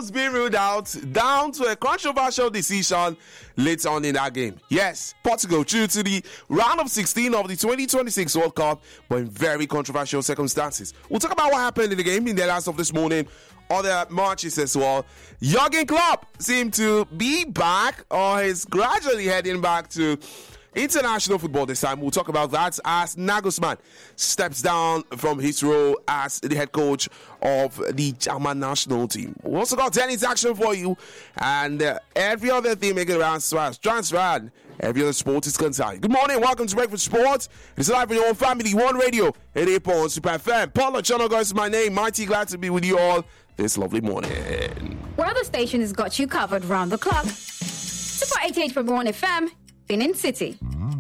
almost being ruled out down to a controversial decision later on in that game. Yes, Portugal through to the round of 16 of the 2026 World Cup, but in very controversial circumstances. We'll talk about what happened in the game in the last of this morning, other matches as well. Jurgen Klopp seemed to be back, or is gradually heading back to international football this time. We'll talk about that as Nagelsmann steps down from his role as the head coach of the German national team. We also got tennis action for you and every other thing making around transfer and every other sport is concerned. Good morning, welcome to Breakfast Sports. It's live on your own family, One Radio, 88.1 Super FM. Paul Ochonogo is my name. Mighty glad to be with you all this lovely morning. Where other station has got you covered round the clock. Super 88.1 FM. Benin City.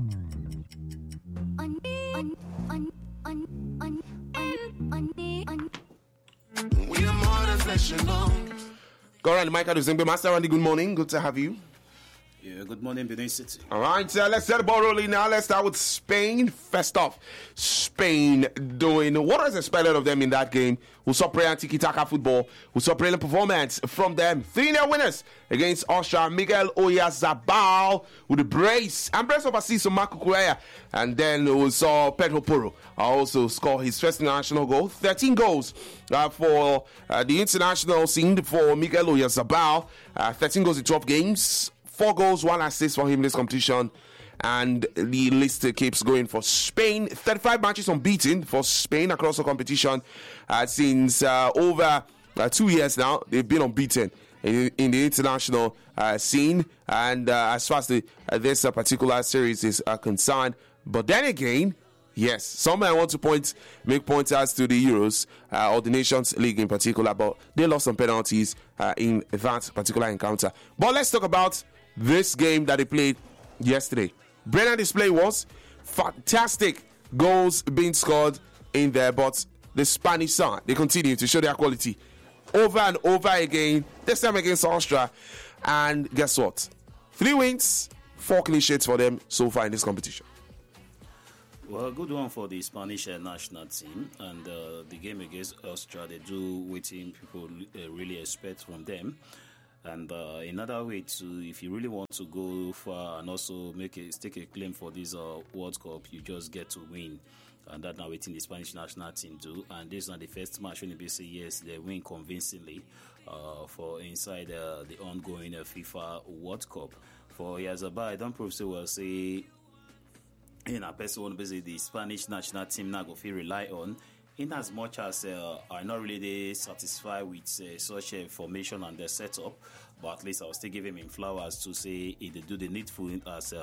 Go around the mic, Master Randy, good morning. Good to have you. Yeah, good morning, Benin City. All right, let's set the ball rolling now. Let's start with Spain. First off, Spain doing what was expected of them in that game. We saw prayer and tiki-taka football. We saw brilliant performance from them. 3-0 winners against Austria. Miguel Oyarzabal with a brace. And brace of assist from Marco Correa. And then we saw Pedro Porro also score his first international goal. 13 goals for the international scene for Miguel Oyarzabal. 13 goals in 12 games. 4 goals, 1 assist for him in this competition. And the list keeps going for Spain. 35 matches unbeaten for Spain across the competition. Since over 2 years now, they've been unbeaten in the international scene. And as far as this particular series is concerned. But then again, yes, some might want to make pointers to the Euros or the Nations League in particular. But they lost some penalties in that particular encounter. But let's talk about this game that they played yesterday. Brilliant display was fantastic. Goals being scored in there, but the Spanish side, they continue to show their quality over and over again, this time against Austria. And guess what? 3 wins, 4 clean sheets for them so far in this competition. Well, a good one for the Spanish national team. And the game against Austria, they do what people really expect from them. And another way to, if you really want to go far and also stake a claim for this World Cup, you just get to win. And that's now what the Spanish national team do. And this is not the first match when they say yes, they win convincingly for inside the ongoing FIFA World Cup. For Oyarzabal, I don't prove so well say in a person the Spanish national team now go feel rely on. In as much as I'm not really satisfied with such a formation and the setup, but at least I'll still give him flowers to say if they do the needful as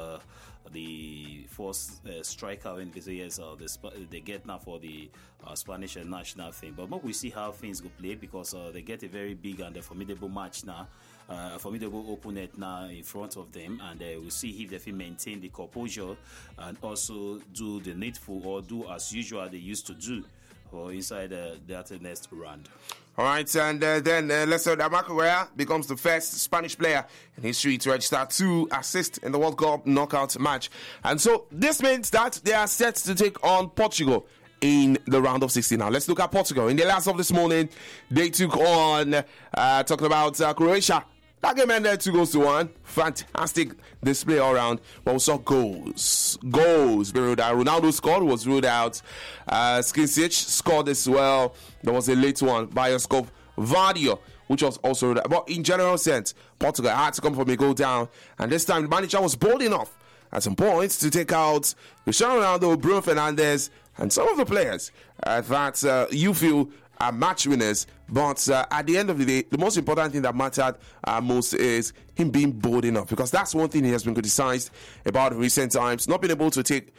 the first striker when they say yes, they get now for the Spanish national thing. But we see how things go play because they get a very big and a formidable match now, a formidable opponent now in front of them, and we'll see if they can maintain the composure and also do the needful or do as usual they used to do. Or inside that next round. All right, and then let's say that Marco Correa becomes the first Spanish player in history to register 2 assists in the World Cup knockout match. And so this means that they are set to take on Portugal in the round of 16. Now let's look at Portugal. In the last of this morning, they took on, talking about Croatia. That game ended 2-1. Fantastic display all around. But we saw goals be ruled out. Ronaldo scored, was ruled out. Skincic scored as well. There was a late one by Jaskov Vardio, which was also ruled out. But in general sense, Portugal had to come from a goal down. And this time the manager was bold enough at some points to take out Cristiano Ronaldo, Bruno Fernandes, and some of the players that you feel are match winners. But at the end of the day, the most important thing that mattered most is him being bold enough, because that's one thing he has been criticized about in recent times, not being able to take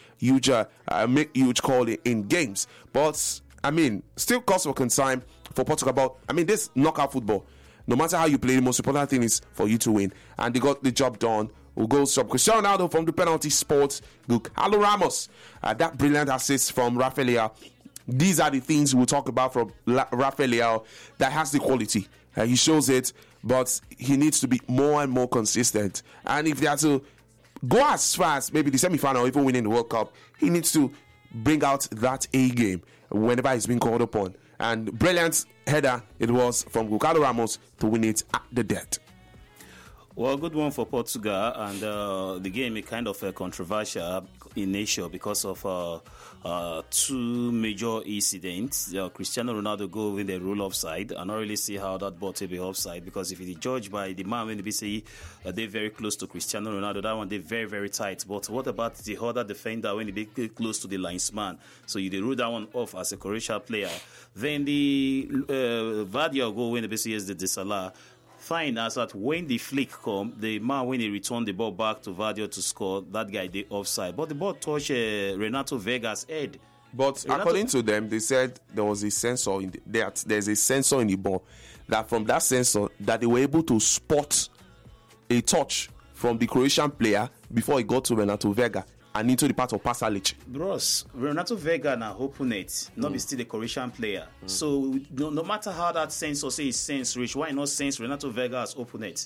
make huge call in games. But I mean, still cause for concern for Portugal. But this knockout football, no matter how you play, the most important thing is for you to win, and they got the job done. We'll go from Cristiano Ronaldo from the penalty spot, Carlos Ramos, that brilliant assist from Rafael. These are the things we'll talk about from Rafael that has the quality. He shows it, but he needs to be more and more consistent. And if they are to go as far as maybe the semi-final, even winning the World Cup, he needs to bring out that A game whenever he's being called upon. And brilliant header it was from Goncalo Ramos to win it at the death. Well, good one for Portugal, and the game is kind of controversial in nature because of two major incidents. Cristiano Ronaldo go with the rule offside. I don't really see how that ball to be offside, because if you judge by the man when they say they're very close to Cristiano Ronaldo, that one they're very, very tight. But what about the other defender when they get close to the linesman? So you rule that one off as a Croatian player. Then the Vardy go when they say is the Salah. Fine, as that when the flick come, the man when he returned the ball back to Vardy to score, that guy they offside. But the ball touched Renato Vega's head. But according to them, they said there was a sensor in there's a sensor in the ball, that from that sensor that they were able to spot a touch from the Croatian player before he got to Renato Vega and into the part of Pasalic. Bros, Renato Vega na opponent, not be still a Croatian player. So no matter how that sensor say is sense rich, why not sense Renato Vega as opponent?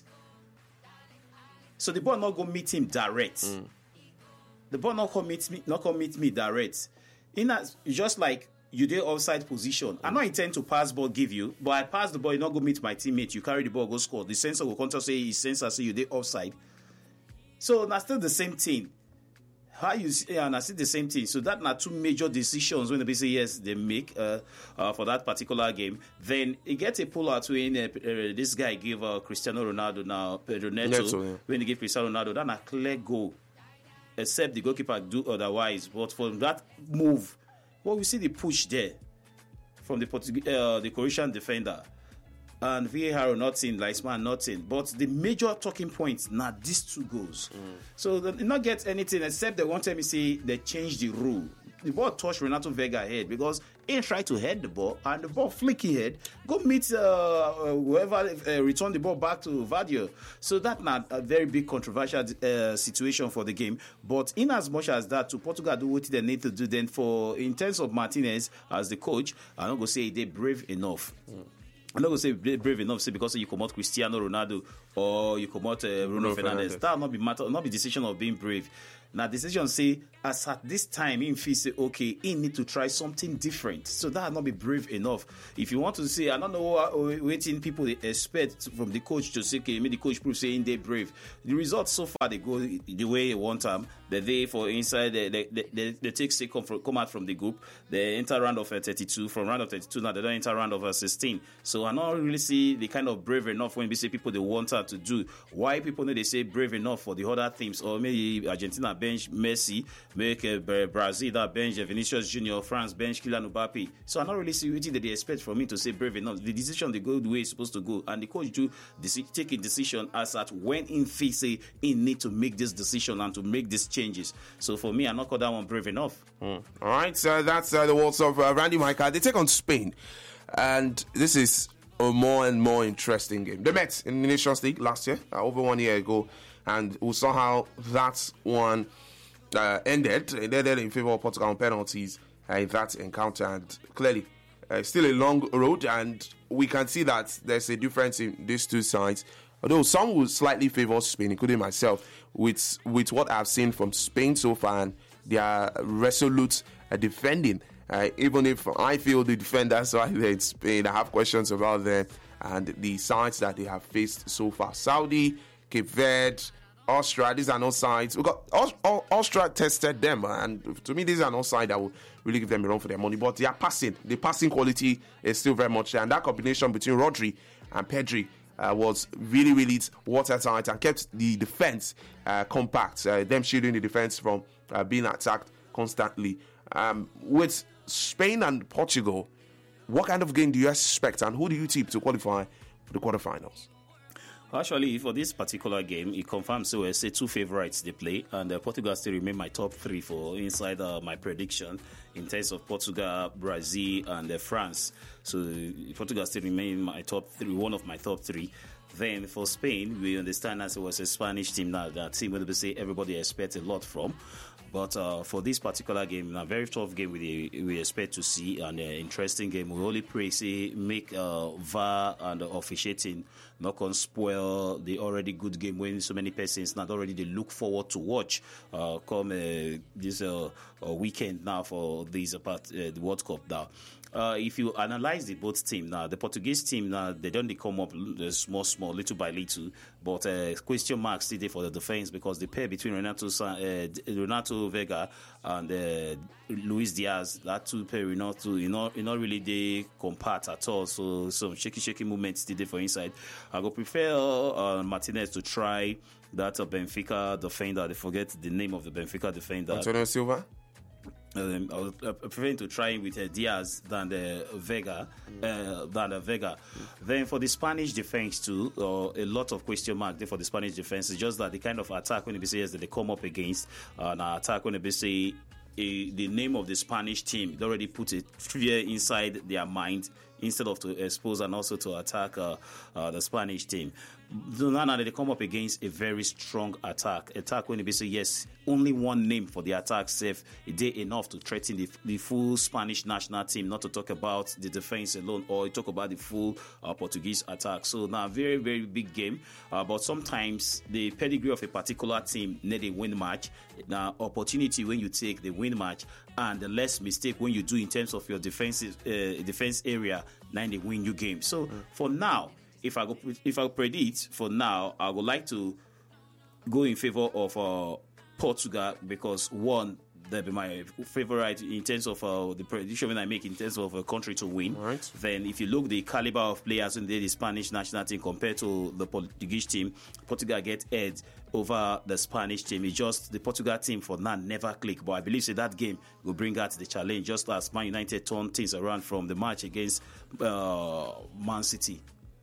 So the ball not go meet him direct. The ball not come meet me direct. Just like you did offside position. I don't intend to pass ball give you, but I pass the ball, you not go meet my teammate. You carry the ball, go score. The sensor will counter say his sensor say you did offside. So that's still the same thing. How you see, and I see the same thing. So that are two major decisions when they say yes, they make for that particular game. Then it gets a pull out when this guy gave Cristiano Ronaldo now Pedro Neto. When he gave Cristiano Ronaldo, that's a clear goal. Except the goalkeeper do otherwise. But for that move, well, we see the push there from the Croatian defender. And VAR nothing, Leisman nothing. But the major talking point now these two goals. So they did not get anything except they wanted me to say they changed the rule. The ball touched Renato Vega head because he tried to head the ball and the ball flicking head go meet whoever returned the ball back to Vardy. So that's not a very big controversial situation for the game. But in as much as that, to Portugal do what they need to do, then for in terms of Martinez as the coach, I'm not gonna say they're brave enough. I'm not going to say brave enough, say because you come out Cristiano Ronaldo or you come out Bruno Fernandes. That will not be decision of being brave. Now, decision say, as at this time, in feel say, okay, he need to try something different. So that will not be brave enough. If you want to say, I don't know what waiting people they expect from the coach to say, okay, maybe the coach prove saying they're brave. The results so far, they go the way they want them. They for inside, they take second come out from the group. They enter round of 32. From round of 32, now they don't enter round of 16. So I don't really see the kind of brave enough when we say people they want her to do. Why people know they say brave enough for the other teams, or maybe Argentina bench Messi, make Brazil that bench Vinicius Junior, France bench Kylian Mbappe. So I don't really see what they expect from me to say brave enough. The decision they go the way it's supposed to go, and the coach do take a decision as at when in fee say he need to make this decision and to make these changes. So for me, I not call that one brave enough. All right, so that's the words of Randy Maika. They take on Spain, and this is a more and more interesting game. They met in the Nations League last year, over 1 year ago, and we saw how that one ended in favor of Portugal on penalties in that encounter. And clearly, still a long road, and we can see that there's a difference in these two sides. Although some will slightly favor Spain, including myself, with what I've seen from Spain so far, and they are resolute defending. Even if I feel the defenders right there in Spain, I have questions about them and the sides that they have faced so far. Saudi, Cape Verde, Austria, these are no sides. We got Austria tested them, and to me, these are no sides that will really give them a run for their money. But the passing quality is still very much there, and that combination between Rodri and Pedri was really, really watertight and kept the defense compact. Them shielding the defense from being attacked constantly. With Spain and Portugal, what kind of game do you expect, and who do you tip to qualify for the quarterfinals? Actually, for this particular game, it confirms so say two favorites they play, and Portugal still remain my top three for inside my prediction in terms of Portugal, Brazil, and France. So Portugal still remain my top three, one of my top three. Then for Spain, we understand as it was a Spanish team now, that team will say everybody expects a lot from. But for this particular game, a very tough game we expect to see, an interesting game. We only pray, say, make VAR and officiating not going to spoil the already good game when so many persons not already they look forward to watch come this weekend now for this the World Cup now. if you analyze the both team now, the Portuguese team now, they don't come up small, little by little, but question marks still there for the defense because the pair between Renato Vega and Luis Diaz, that two pair, not really they compact at all. So some shaky movements still there for inside. I would prefer Martinez to try that Benfica defender. They forget the name of the Benfica defender. Antonio Silva. I was preferring to try with Diaz than the Vega. Then for the Spanish defense too, a lot of question mark there for the Spanish defense. It's just that the kind of attack when they say that they come up against an attack when they say the name of the Spanish team, they already put a fear inside their mind instead of to expose and also to attack the Spanish team. Now they come up against a very strong attack when they say yes, only one name for the attack safe, it did enough to threaten the full Spanish national team, not to talk about the defense alone or talk about the full Portuguese attack. So now very, very big game, but sometimes the pedigree of a particular team need a win match. Now opportunity when you take the win match and the less mistake when you do in terms of your defense area, now they win your game. So for now, if I predict for now, I would like to go in favor of Portugal because one, that'll be my favorite in terms of the prediction when I make in terms of a country to win. Right. Then if you look the caliber of players in the Spanish national team compared to the Portuguese team, Portugal get edge over the Spanish team. It's just the Portugal team for now never click. But I believe that game will bring out the challenge just as Man United turned things around from the match against Man City.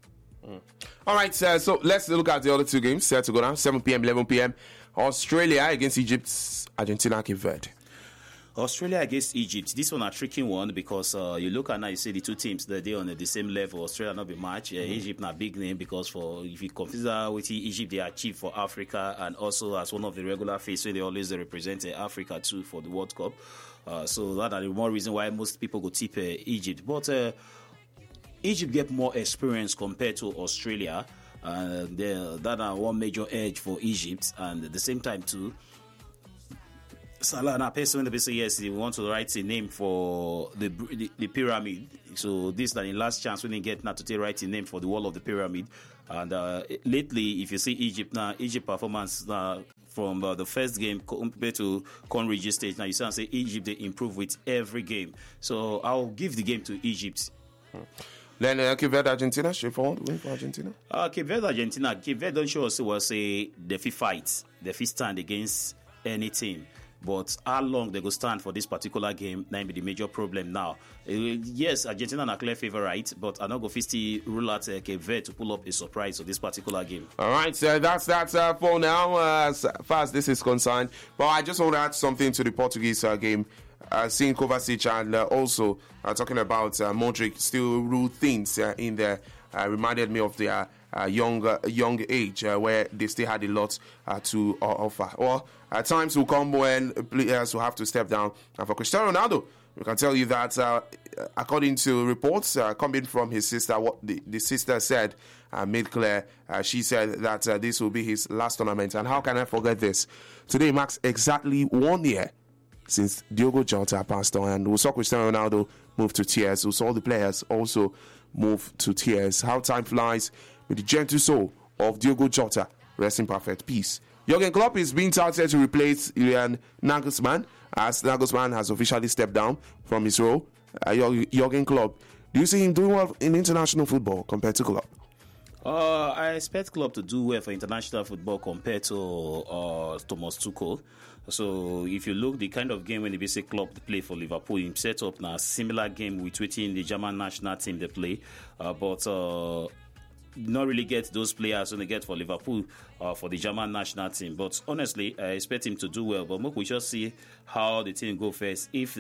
All right, so let's look at the other two games set to go down 7 p.m., 11 p.m. Australia against Egypt, Argentina, Cape Verde. Australia against Egypt. This one a tricky one because you look at now, you see the two teams that they on the same level. Australia not be match. Egypt not big name because if you consider what Egypt they achieved for Africa and also as one of the regular faces, so they always represent Africa too for the World Cup. So that are the more reason why most people go tip Egypt. But Egypt get more experience compared to Australia. That are one major edge for Egypt, and at the same time too, Salah and personally say yes, they want to write a name for the pyramid. So this is the last chance when they get now to write a name for the wall of the pyramid. And lately, if you see Egypt performance from the first game compared to Conrigi stage, now you say Egypt they improve with every game. So I'll give the game to Egypt. Then Cape Verde, Argentina, straightforward win for Argentina. Cape Verde, Argentina. Cape Verde don't show us was a defeat fight, defeat stand against any team. But how long they go stand for this particular game, that be the major problem now. Yes, Argentina are clear favorite, but I'm not going to rule out Cape Verde to pull up a surprise for this particular game. All right, so that's for now as far as this is concerned. But I just want to add something to the Portuguese game. Seeing Kovacic and also talking about Modric still rule things in there reminded me of their young age where they still had a lot to offer. Or times will come when players will have to step down. And for Cristiano Ronaldo, we can tell you that according to reports coming from his sister, what the sister said made clear. She said that this will be his last tournament. And how can I forget this? Today marks exactly 1 year since Diogo Jota passed on, and we saw Cristiano Ronaldo move to tears. We saw the players also move to tears. How time flies with the gentle soul of Diogo Jota. Rest in perfect peace. Jurgen Klopp is being touted to replace Julian Nagelsmann, as Nagelsmann has officially stepped down from his role. Jurgen Klopp, do you see him doing well in international football compared to Klopp? I expect Klopp to do well for international football compared to Thomas Tuchel. So if you look the kind of game when the basic Klopp play for Liverpool, he set up now a similar game with waiting the German national team they play, but not really get those players when they get for Liverpool for the German national team. But honestly, I expect him to do well. But we just see how the team go first. If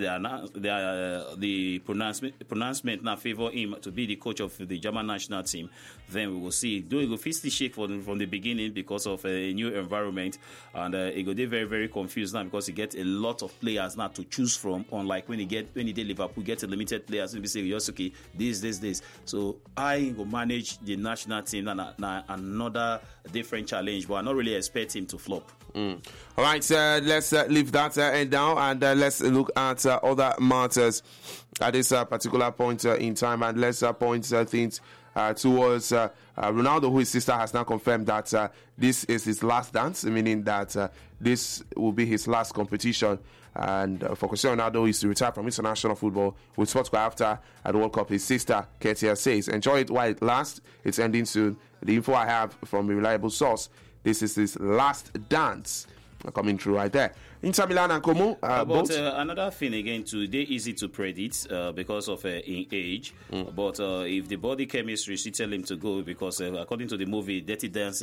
the pronouncement now favor him to be the coach of the German national team, then we will see. Though he go fist shake from the beginning because of a new environment, and he go very, very confused now because he get a lot of players now to choose from. Unlike when he did Liverpool, get a limited players and we say, yes, okay, this. So I go manage the national national team, another different challenge, but I not really expect him to flop. All right, let's leave that end now, and let's look at other matters at this particular point in time, and let's point things towards Ronaldo, whose sister has now confirmed that this is his last dance, meaning that this will be his last competition. And for Cristiano Ronaldo is to retire from international football with Portugal after the World Cup. His sister Ketia says, "Enjoy it while it lasts. It's ending soon." The info I have from a reliable source, this is his last dance. Coming through right there. Inter Milan and Como. But another thing again, today easy to predict because of in age. But if the body chemistry should tell him to go, because according to the movie Dirty Dance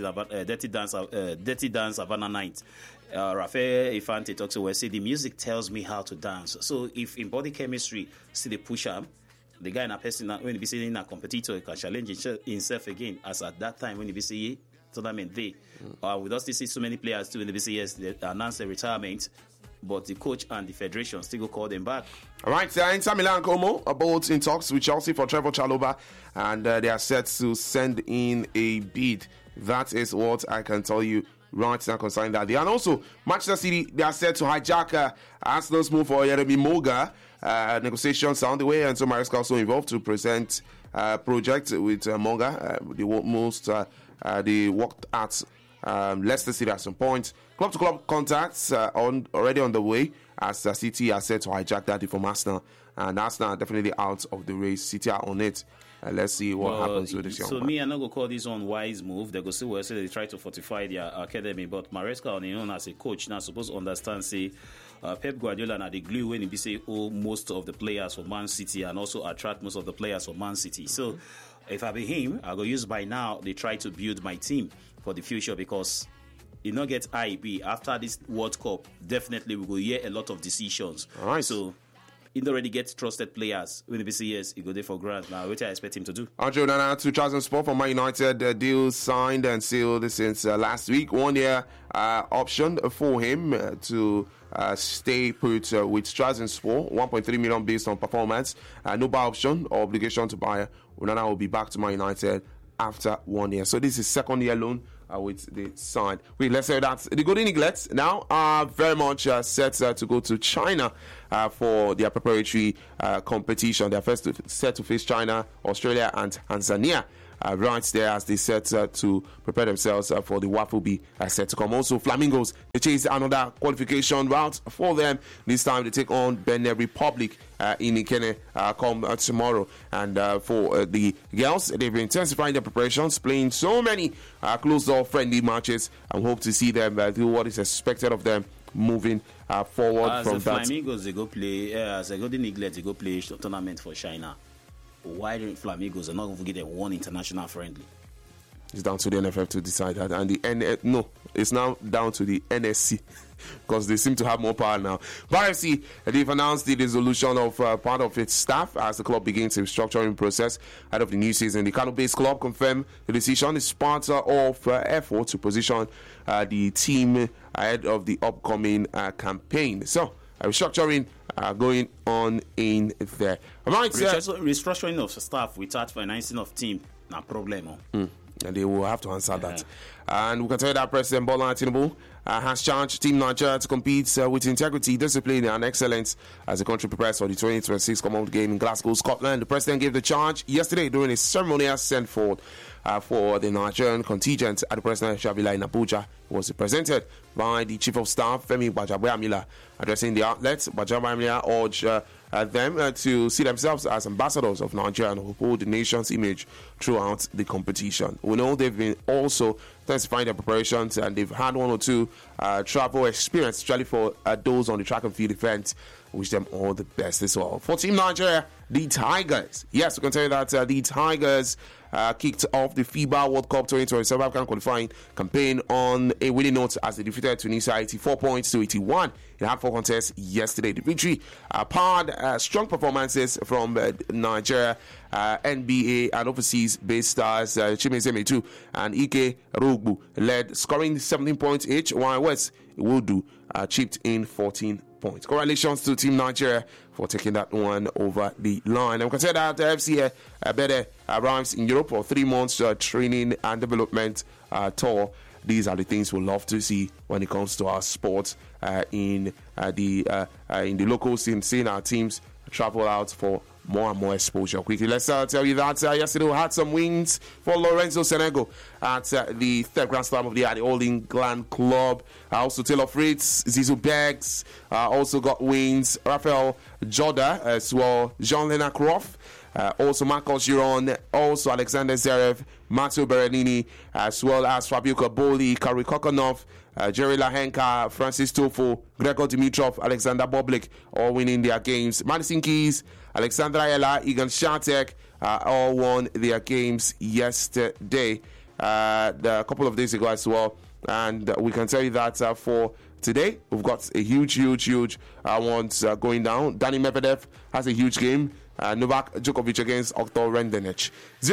Havana Night, Rafael Infante talks about say the music tells me how to dance. So if in body chemistry see the push him, the guy in a person when he be saying a competitor can challenge himself again as at that time when he be saying tournament day. We don't still see so many players too in the BCS they announce their retirement, but the coach and the federation still go call them back. All right, Inter Milan Como are both in talks with Chelsea for Trevor Chalobah, and they are set to send in a bid. That is what I can tell you right now concerning that. And also, Manchester City, they are set to hijack Arsenal's move for Yeremi Moga. Negotiations are on the way, and so Maresca also involved to present project with Moga. They worked at Leicester City at some point. Club-to-club contacts already on the way, as City are set to hijack that from Arsenal. And Arsenal are definitely out of the race. City are on it. Let's see what happens with this young man. Me, I'm not going to call this one wise move. They go see where they try to fortify their academy. But Maresca on his own as a coach now supposed to understand, say, Pep Guardiola now the glue when he be say most of the players for Man City and also attract most of the players for Man City. So if I be him, I go use by now they try to build my team for the future, because you not get IB after this World Cup. Definitely we will hear a lot of decisions. All right. So he already gets trusted players. When the BCS, he go there for grant. Now, what I expect him to do? Andre Onana to Trabzonspor from Man United. Deal signed and sealed since last week. 1 year option for him to stay put with Trabzonspor. 1.3 million based on performance. No buy option or obligation to buy. Onana will be back to Man United after 1 year. So this is second year loan with the side. Wait, let's say that the Golden Eaglets now are very much set to go to China for their preparatory competition. They're first set to face China, Australia, and Tanzania. Right there as they set to prepare themselves for the WAFL B set to come. Also, Flamingos, they chase another qualification route for them. This time they take on Benin Republic in Ikene come tomorrow. And for the girls, they've been intensifying their preparations, playing so many closed-door friendly matches, and hope to see them do what is expected of them moving forward as from the that. Flamingos, they go play, as a Golden Eaglets, they go play tournament for China. Why don't Flamingos are not going to get one international friendly? It's down to the NFF to decide that, and it's now down to the NSC because they seem to have more power now. BRFC, they've announced the dissolution of part of its staff as the club begins a restructuring process ahead of the new season. The Kano-based club confirmed the decision is part of effort to position the team ahead of the upcoming campaign. So, restructuring going on in there. Right, restructuring of staff without financing of team, no problem. And they will have to answer that. And we can tell you that President Bola Tinubu has charged Team Nigeria to compete with integrity, discipline, and excellence as the country prepares for the 2026 Commonwealth Games in Glasgow, Scotland. The President gave the charge yesterday during a ceremonial send forward for the Nigerian contingent at the presidential villa in Abuja. It was presented by the Chief of Staff, Femi Gbajabiamila. Addressing the outlets, Gbajabiamila urged them to see themselves as ambassadors of Nigeria and uphold the nation's image throughout the competition. We know they've been also intensifying their preparations, and they've had one or two travel experience, especially for those on the track and field event. Wish them all the best as well. For Team Nigeria, the Tigers. Yes, we can tell you that the Tigers kicked off the FIBA World Cup 2027 African qualifying campaign on a winning note as they defeated Tunisia 84 points to 81 in a hard-fought contest yesterday. The victory powered strong performances from Nigeria NBA and overseas-based stars Chimeze Metu and Ike Rogbu led, scoring 17 points each, while West Iwodu chipped in 14 points. Congratulations to Team Nigeria for taking that one over the line. And we can say that FC Bede arrives in Europe for 3 months training and development tour. These are the things we love to see when it comes to our sports in the local scene, seeing our teams travel out for more and more exposure. Quickly, let's tell you that yesterday we had some wins for Lorenzo Senego at the third Grand Slam of the year at the All England Club. Also Taylor Fritz, Zizou Beggs also got wins. Rafael Joda as well, Jean-Lena Croft, also Marcos Giron, also Alexander Zverev, Matteo Berrettini, as well as Fabio Kaboli, Kari Kokonov, Jerry Lahenka, Francis Tofo, Gregor Dimitrov, Alexander Boblik, all winning their games. Madison Keys, Alexandra Ella, Egan Swiatek, all won their games yesterday, a couple of days ago as well. And we can tell you that for today, we've got a huge ones going down. Dani Medvedev has a huge game. Novak Djokovic against Oktor Rendenich.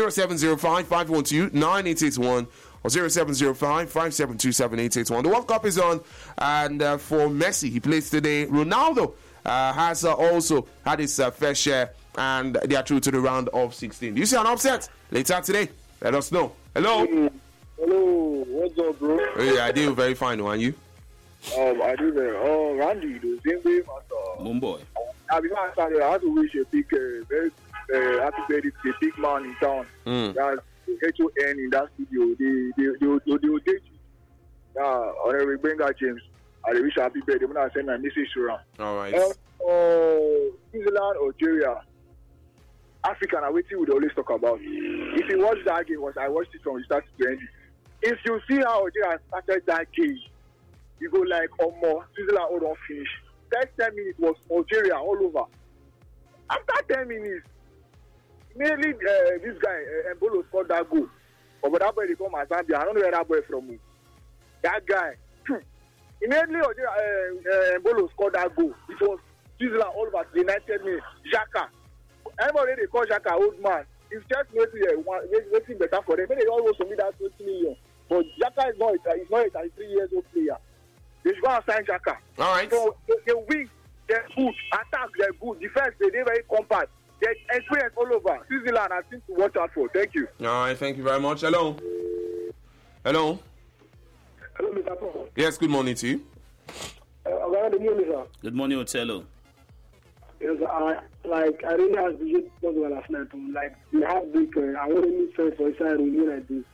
0705-512-9881 or 0705-572-7881. The World Cup is on, and for Messi, he plays today. Ronaldo has also had his fair share, and they are through to the round of 16. Do you see an upset later today? Let us know. Hello. Hello. What's up, bro? Hey, I do very fine. And you? I do very. Oh, Randy, the same way, Mumboy. Before I started, I had to wish a big, very happy birthday to the big man in town. That's HON in that studio. They date you. Honorary Benga James. I wish a happy birthday when I send my message around. All right. New Zealand, Algeria, Africa, I wait till we always talk about. If you watch that game, I watched it from the start to the end. If you see how Algeria started that game, you go like, oh, more, Switzerland hold on finish. First 10 minutes was Algeria all over. After 10 minutes, mainly this guy, Embolo, scored that goal. But that boy, they come as Zambia. I don't know where that boy from. That guy. Immediately, Embolo scored that goal. It was Switzerland all over the 90th minute. Xhaka. Everybody they call Xhaka old man. He's just making better for them. They always submit that 20 million. But Xhaka is not a 33-year-old player. They should go and sign Xhaka. All right. So they win, they're good. Attack, they're good. Defense, they're very compact. They're experienced all over. Switzerland, I think to watch out for. Thank you. All right, thank you very much. Hello. Hello, Mr. Paul. Yes, good morning to you. Good morning, sir. Good morning, Otello. Yes, I really have to get well last night. Like, we have big, I want to meet friends for inside room like this.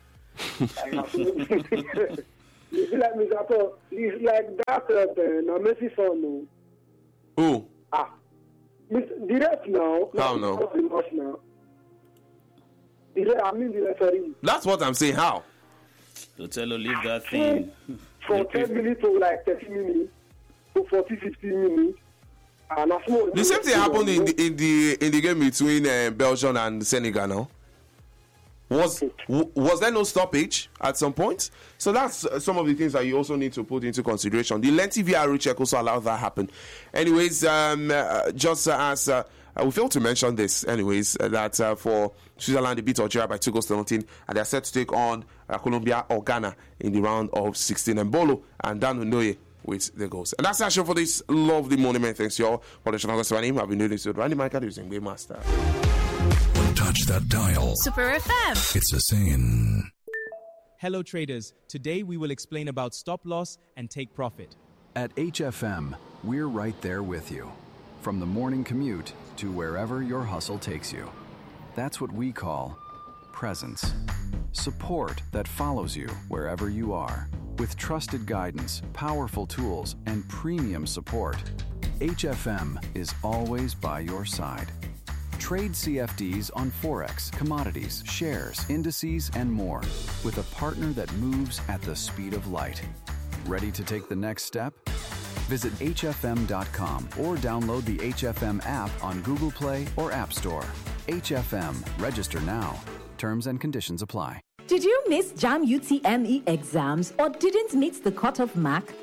You feel like Mr. Paul, it's like that, Messi son, no. Who? The ref now. How now? The referee. That's what I'm saying. How? Otello, leave that thing. From 10 minutes to like 30 minutes to 40, 15 minutes. And the same thing happened in the game between Belgium and Senegal now. Was there no stoppage at some point? So that's some of the things that you also need to put into consideration. The lengthy VAR check also allowed that happen. Anyways, just as we failed to mention this, anyways, that for Switzerland, they beat Algeria by 2-0, and they are set to take on Colombia or Ghana in the round of 16. Embolo and Dan Ndoye with the goals. And that's our show for this lovely morning, man. Thanks, y'all. For the channel, I've been doing this with Randy Micah using Game Master. Touch that dial. Super FM. It's a saying. Hello traders, today we will explain about stop loss and take profit. At HFM, we're right there with you. From the morning commute to wherever your hustle takes you. That's what we call presence. Support that follows you wherever you are. With trusted guidance, powerful tools, and premium support, HFM is always by your side. Trade CFDs on Forex, commodities, shares, indices, and more with a partner that moves at the speed of light. Ready to take the next step? Visit HFM.com or download the HFM app on Google Play or App Store. HFM. Register now. Terms and conditions apply. Did you miss JAM UTME exams or didn't meet the cutoff mark? Don't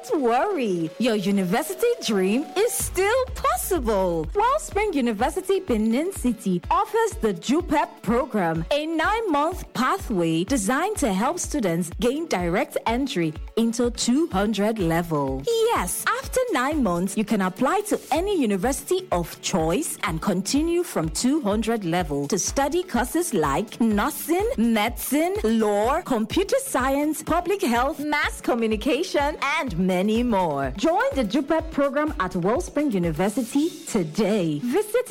Don't worry, your university dream is still possible. Wellspring University Benin City offers the JUPEP program, a 9-month pathway designed to help students gain direct entry into 200 level. Yes, after 9 months, you can apply to any university of choice and continue from 200 level to study courses like nursing, medicine, law, computer science, public health, mass communication, and many more. Join the JUPEP program at Wellspring University today. Visit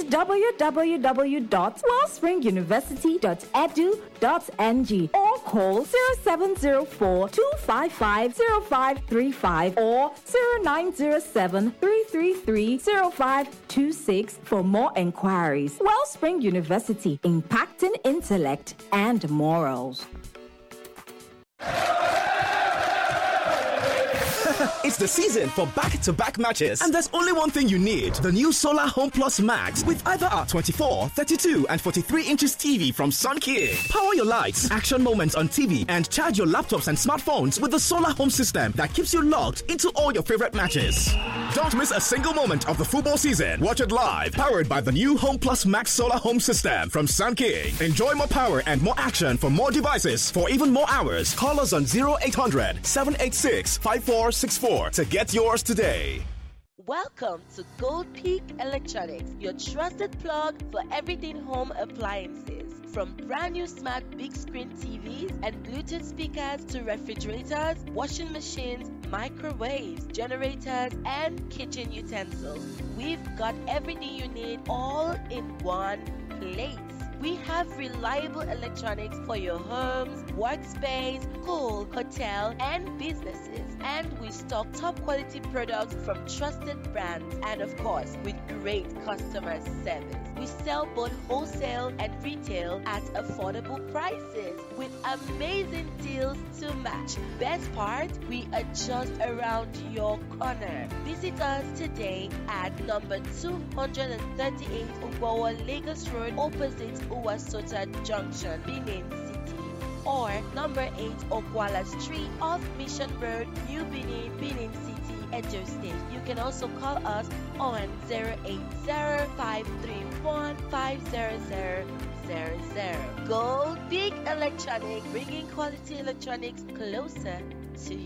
www.wellspringuniversity.edu.ng or call 0704-255-0535 or 0907-333-0526 for more enquiries. Wellspring University, impacting intellect and morals. It's the season for back-to-back matches, and there's only one thing you need: the new Solar Home Plus Max with either our 24, 32, and 43 inches TV from Sun King. Power your lights, action moments on TV, and charge your laptops and smartphones with the Solar Home system that keeps you logged into all your favorite matches. Don't miss a single moment of the football season. Watch it live, powered by the new Home Plus Max Solar Home system from Sun King. Enjoy more power and more action for more devices for even more hours. Call us on 0800 786 5464 to get yours today. Welcome to Gold Peak Electronics, your trusted plug for everything home appliances. From brand new smart big screen TVs and Bluetooth speakers to refrigerators, washing machines, microwaves, generators, and kitchen utensils, we've got everything you need all in one place. We have reliable electronics for your homes, workspace, school, hotel, and businesses. And we stock top quality products from trusted brands and, of course, with great customer service. We sell both wholesale and retail at affordable prices with amazing deals to match. Best part, we are just around your corner. Visit us today at number 238 Ubawa Lagos Road, opposite Uwasota Junction, Benin City, or number 8 Okwala Street off Mission Road, New Benin, Benin City, Edo State. You can also call us on 080-531-50000. Gold Big Electronic, bringing quality electronics closer to you.